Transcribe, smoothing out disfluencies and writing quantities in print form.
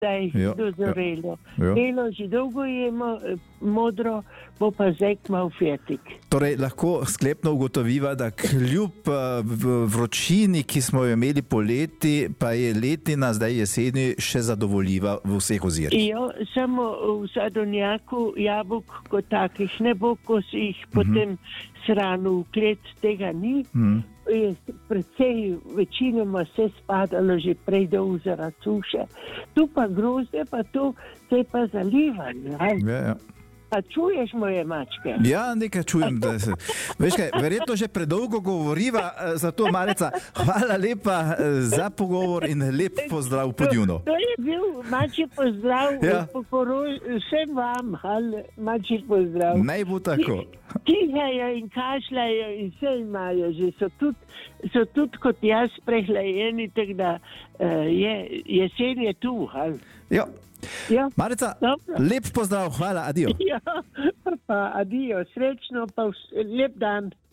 zdaj dozorelo. Belo že dolgo jemo, modro bo pa zdaj kmalu fertik. Torej, lahko sklepno ugotoviva, da kljub vročini, ki smo jo imeli poleti, pa je letina zdaj jeseni še zadovoljiva v vseh ozirih. Jo, samo v sadovnjaku jabolk kot takih ne bo, ko si jih potem sranu v klet, tega ni. Je precej večinoma se spadalo že prej dol zaradi suše. Tu pa grozdje, pa to se je pa zalivanje. Ja. A čuješ moje mačke? Ja, nekaj čujem. Veš kaj, verjetno že predolgo govoriva, zato Marica, hvala lepa za pogovor in lep pozdrav v Podjunu. To je bil mačji pozdrav, vsem vam, mačji pozdrav. Naj bo tako. Kihajo in kašljajo in vse imajo, že so tudi kot jaz prehlajeni, tako da jesen je tu. Ja. Marica, lep pozdrav, hvala, adijo. Ja, pa adijo, srečno, pa lep dan.